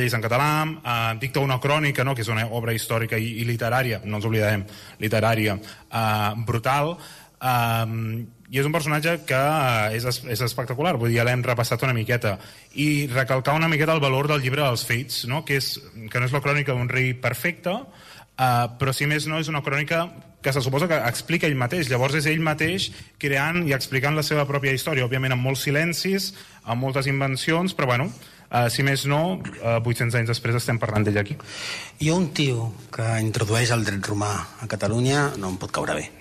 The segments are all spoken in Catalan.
en català, dicta una crònica, no?, que és una obra històrica i literària, no ens oblidarem, literària, brutal, i és un personatge que és espectacular, vull dir, l'hem repassat una miqueta, i recalcar una miqueta el valor del llibre dels fets, no?, que no és la crònica d'un rei perfecte, però si més no és una crònica que se suposa que explica ell mateix, llavors és ell mateix creant i explicant la seva pròpia història, òbviament amb molts silencis, amb moltes invencions, però bueno, si més no, 800 anys després estem parlant d'ell aquí. I un tio que introdueix el dret romà a Catalunya no em pot caure bé.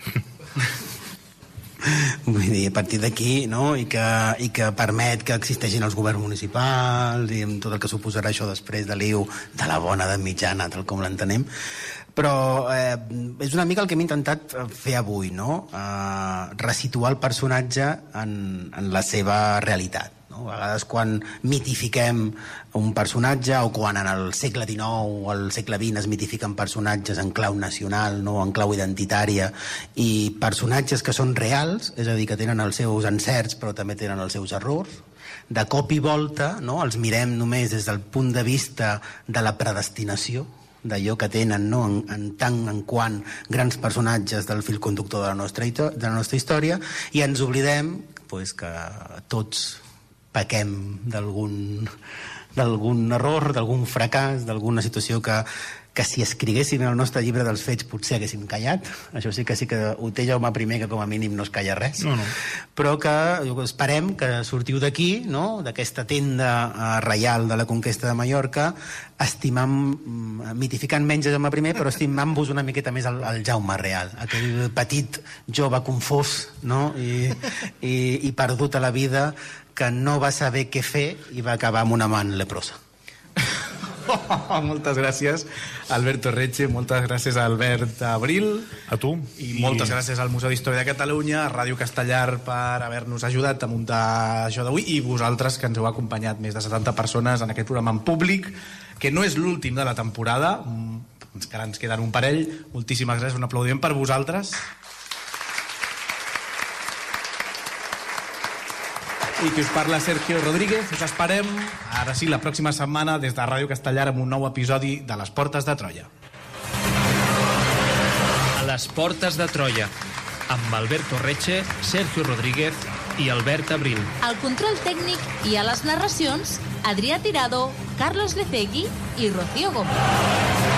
Vull dir, a partir d'aquí, no? I que permet que existeixin els governs municipals i amb tot el que suposarà això després de l'IU de la bona edat mitjana, tal com l'entenem. Però és una mica el que hem intentat fer avui, no? Resituar el personatge en la seva realitat. A vegades quan mitifiquem un personatge o quan en el segle XIX o el segle XX es mitifiquen personatges en clau nacional, no? En clau identitària, i personatges que són reals, és a dir, que tenen els seus encerts però també tenen els seus errors, de cop i volta, no? Els mirem només des del punt de vista de la predestinació, d'allò que tenen, no? en tant en quant grans personatges del fil conductor de la nostra història, i ens oblidem pues, que tots pequem d'algun error, d'algun fracàs, d'alguna situació que si escriguéssim el nostre llibre dels fets potser haguéssim callat. Això sí que ho té Jaume I, que com a mínim no es calla res. No. Però que esperem que sortiu d'aquí, no? D'aquesta tenda reial de la conquesta de Mallorca, mitificant menys Jaume I, però estimant-vos una miqueta més el Jaume real, aquell petit jove confós, no? I perdut a la vida, que no va saber què fer i va acabar amb una man leprosa. Moltes gràcies, Albert Torretxe, moltes gràcies a Albert Abril, a tu, i moltes gràcies al Museu d'Història de Catalunya, a Ràdio Castellar per haver-nos ajudat a muntar això d'avui, i vosaltres que ens heu acompanyat, més de 70 persones en aquest programa en públic, que no és l'últim de la temporada, encara ens queden un parell. Moltíssimes gràcies, un aplaudiment per vosaltres. I qui us parla, Sergio Rodríguez. Us esperem, ara sí, la pròxima setmana des de Ràdio Castellar amb un nou episodi de Les Portes de Troia. A Les Portes de Troia, amb Albert Torretxe, Sergio Rodríguez i Albert Abril. Al control tècnic i a les narracions, Adrià Tirado, Carlos Lecegui i Rocío Gómez.